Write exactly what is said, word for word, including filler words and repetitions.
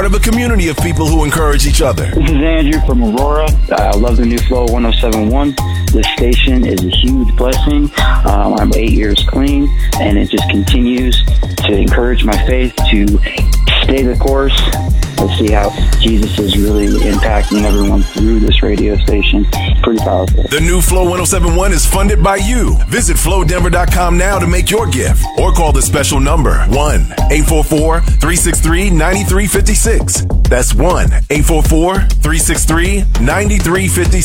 Part of a community of people who encourage each other. This is Andrew from Aurora. I love the new Flow one oh seven point one. This station is a huge blessing. Um, I'm eight years clean, and it just continues to encourage my faith to stay the course. Let's see how Jesus is really impacting everyone through this radio station. Pretty powerful. The new Flow one oh seven point one is funded by you. Visit flow denver dot com now to make your gift or call the special number one eight four four, three six three, nine three five six. That's one eight four four, three six three, nine three five six.